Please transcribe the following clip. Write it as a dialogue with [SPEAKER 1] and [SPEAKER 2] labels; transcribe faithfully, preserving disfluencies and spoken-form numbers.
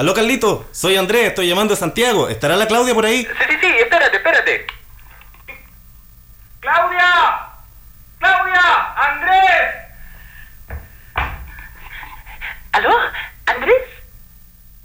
[SPEAKER 1] Aló, Carlito, soy Andrés, estoy llamando de Santiago. ¿Estará la Claudia por ahí?
[SPEAKER 2] Sí, sí, sí, espérate, espérate. ¡Claudia! ¡Claudia! ¡Andrés!
[SPEAKER 3] ¿Aló?